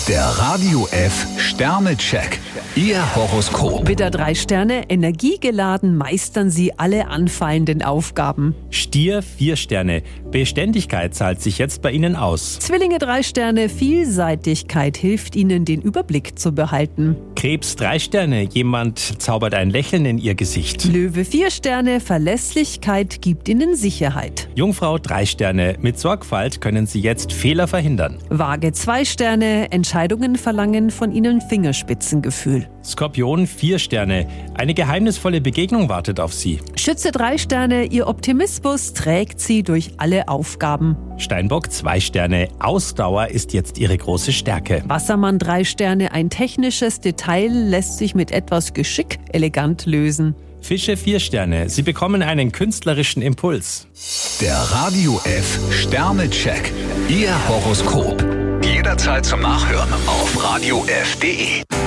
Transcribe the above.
Der Radio F Sternecheck. Ihr Horoskop. Widder 3 Sterne, energiegeladen meistern Sie alle anfallenden Aufgaben. Stier 4 Sterne. Beständigkeit zahlt sich jetzt bei Ihnen aus. Zwillinge 3 Sterne, Vielseitigkeit hilft Ihnen, den Überblick zu behalten. Krebs 3 Sterne. Jemand zaubert ein Lächeln in Ihr Gesicht. Löwe 4 Sterne, Verlässlichkeit gibt Ihnen Sicherheit. Jungfrau 3 Sterne. Mit Sorgfalt können Sie jetzt Fehler verhindern. Waage 2 Sterne, Entscheidungen verlangen von Ihnen Fingerspitzengefühl. Skorpion 4 Sterne. Eine geheimnisvolle Begegnung wartet auf Sie. Schütze 3 Sterne, Ihr Optimismus trägt Sie durch alle Aufgaben. Steinbock 2 Sterne. Ausdauer ist jetzt Ihre große Stärke. Wassermann 3 Sterne, ein technisches Detail lässt sich mit etwas Geschick elegant lösen. Fische 4 Sterne. Sie bekommen einen künstlerischen Impuls. Der Radio F Sternecheck. Ihr Horoskop. Jederzeit zum Nachhören auf radiof.de.